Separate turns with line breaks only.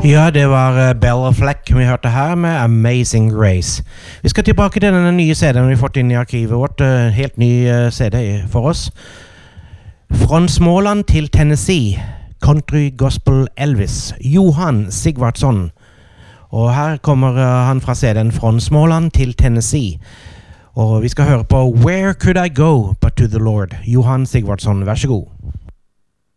Ja, det var Bella Fleck vi hørte her med Amazing Grace. Vi skal tilbake til denne nye CD-en vi har fått inn i arkivet vårt. Helt ny CD for oss. Fra Småland til Tennessee. Country Gospel Elvis. Johan Sigvardsson. Og her kommer han fra CD-en Fra Småland til Tennessee. Og vi skal høre på Where Could I Go But to the Lord? Johan Sigvardsson, vær så god.